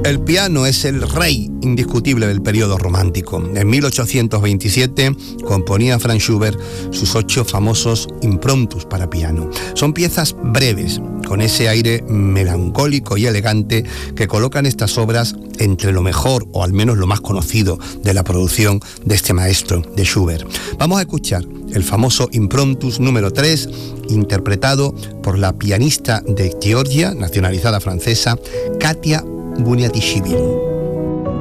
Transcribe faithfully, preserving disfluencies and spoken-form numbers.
El piano es el rey indiscutible del periodo romántico. En mil ochocientos veintisiete componía Franz Schubert sus ocho famosos impromptus para piano. Son piezas breves, con ese aire melancólico y elegante que colocan estas obras entre lo mejor, o al menos lo más conocido, de la producción de este maestro, de Schubert. Vamos a escuchar el famoso impromptus número tres, interpretado por la pianista de Georgia, nacionalizada francesa, Katia Buniatishvili.